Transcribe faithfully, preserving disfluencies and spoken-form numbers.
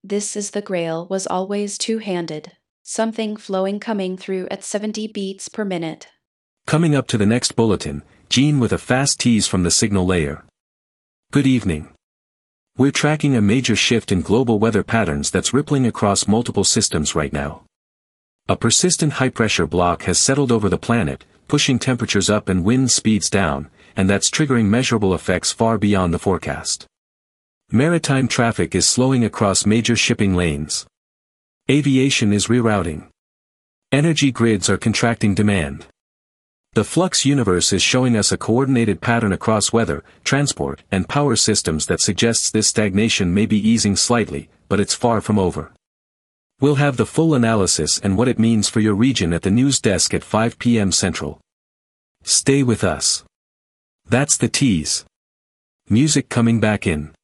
This is the Grail was always two-handed. Something flowing coming through at seventy beats per minute. Coming up to the next bulletin, Gene with a fast tease from the signal layer. Good evening. We're tracking a major shift in global weather patterns that's rippling across multiple systems right now. A persistent high-pressure block has settled over the planet, pushing temperatures up and wind speeds down, and that's triggering measurable effects far beyond the forecast. Maritime traffic is slowing across major shipping lanes. Aviation is rerouting. Energy grids are contracting demand. The Flux universe is showing us a coordinated pattern across weather, transport, and power systems that suggests this stagnation may be easing slightly, but it's far from over. We'll have the full analysis and what it means for your region at the news desk at five p m Central. Stay with us. That's the tease. Music coming back in.